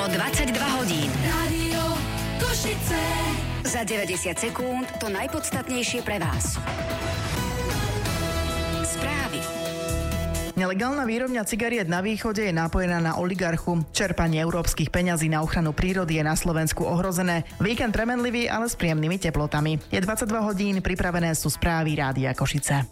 Bolo 22 hodín. Rádio Košice. Za 90 sekúnd to najpodstatnejšie pre vás. Správy. Nelegálna výrobňa cigariet na východe je napojená na oligarchu. Čerpanie európskych peňazí na ochranu prírody je na Slovensku ohrozené. Víkend premenlivý, ale s príjemnými teplotami. Je 22 hodín, pripravené sú správy Rádia Košice.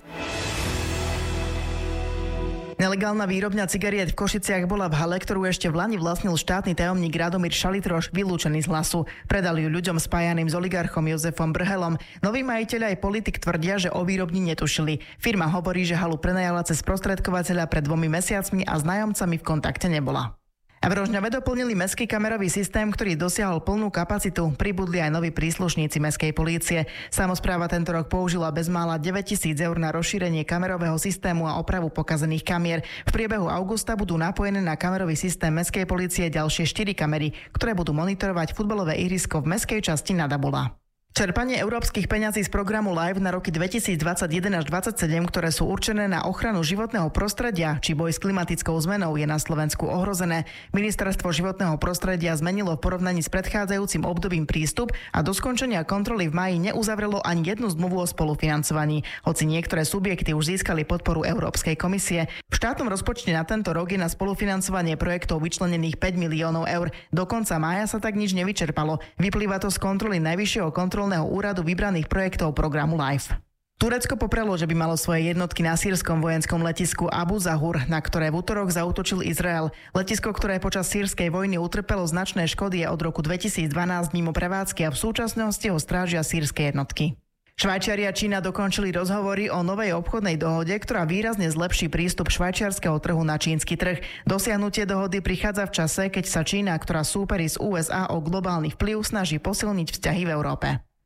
Nelegálna výrobňa cigariet v Košiciach bola v hale, ktorú ešte v lani vlastnil štátny tajomník Radomír Šalitroš, vylúčený z Hlasu. Predali ju ľuďom spájaným s oligarchom Jozefom Brhelom. Noví majiteľ aj politik tvrdia, že o výrobni netušili. Firma hovorí, že halu prenajala cez sprostredkovateľa pred 2 mesiacmi a s nájomcami v kontakte nebola. A v Rožňave doplnili mestský kamerový systém, ktorý dosiahol plnú kapacitu. Pribudli aj noví príslušníci mestskej polície. Samospráva tento rok použila bezmála 9 000 eur na rozšírenie kamerového systému a opravu pokazených kamier. V priebehu augusta budú napojené na kamerový systém mestskej polície ďalšie 4 kamery, ktoré budú monitorovať futbalové ihrisko v mestskej časti Nadabula. Čerpanie európskych peňazí z programu LIFE na roky 2021 až 2027, ktoré sú určené na ochranu životného prostredia či boj s klimatickou zmenou, je na Slovensku ohrozené. Ministerstvo životného prostredia zmenilo v porovnaní s predchádzajúcim obdobím prístup a do skončenia kontroly v máji neuzavrelo ani jednu zmluvu o spolufinancovaní, hoci niektoré subjekty už získali podporu Európskej komisie. V štátnom rozpočte na tento rok je na spolufinancovanie projektov vyčlenených 5 miliónov eur. Do konca mája sa tak nič nevyčerpalo. Vyplýva to z kontroly Najvyššieho kontrolného úradu vybraných projektov programu LIFE. Turecko poprelo, že by malo svoje jednotky na sýrskom vojenskom letisku Abu Zahur, na ktoré v utorok zaútočil Izrael. Letisko, ktoré počas sýrskej vojny utrpelo značné škody, je od roku 2012 mimo prevádzky a v súčasnosti ho strážia sýrske jednotky. Švajčiari a Čína dokončili rozhovory o novej obchodnej dohode, ktorá výrazne zlepší prístup švajčiarskeho trhu na čínsky trh. Dosiahnutie dohody prichádza v čase, keď sa Čína, ktorá súperí s USA o globálny vplyv, snaží posilniť vzťahy v Európe.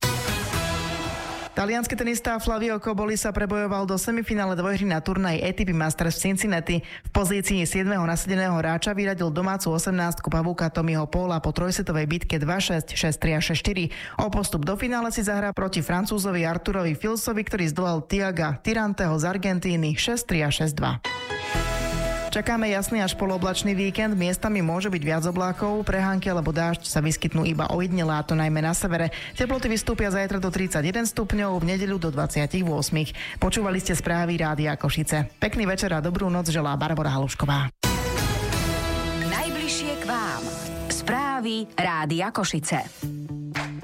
Taliansky tenista Flavio Cobolli sa prebojoval do semifinále dvojhry na turnaji ATP Masters v Cincinnati. V pozícii 7. nasadeného hráča vyradil domácu 18-ku pavúka Tommyho Paula po trojsetovej bitke 2-6, 6-3 a 6-4. O postup do finále si zahrá proti Francúzovi Arturovi Filsovi, ktorý zdolal Tiaga Tiranteho z Argentíny 6-3 a 6-2. Čakáme jasný až polooblačný víkend, miestami môže byť viac oblákov, prehánky alebo dážď sa vyskytnú iba ojedinele, a to najmä na severe. Teploty vystúpia zajtra do 31 stupňov, v nedeľu do 28. Počúvali ste správy Rádia Košice. Pekný večer a dobrú noc želá Barbora Halušková. Najbližšie k vám. Správy Rádia Košice.